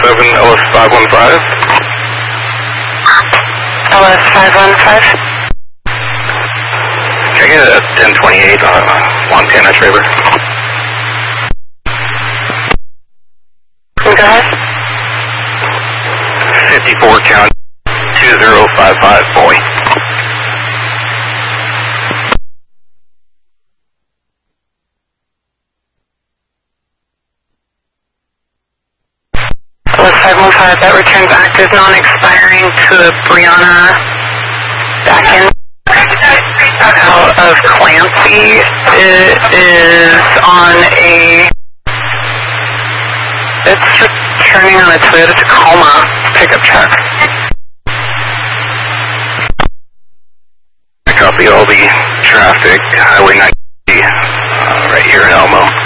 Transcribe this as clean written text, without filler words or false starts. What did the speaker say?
7 LS515. LS515. Can I get a 1028 Montana Traver? Go ahead. 54 count 2055 boy. LS515, that returns active non-expiring to Brianna back in out of Clancy. It is on it's returning on a Toyota Tacoma pickup truck. I copy all the traffic, Highway 90, right here in Elmo.